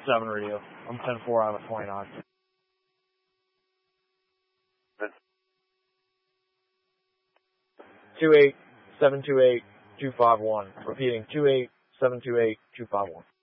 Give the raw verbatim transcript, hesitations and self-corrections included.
seven radio. I'm ten four out of twenty-nine. Two eight seven two eight two five one. Repeating, two eight seven two eight two five one.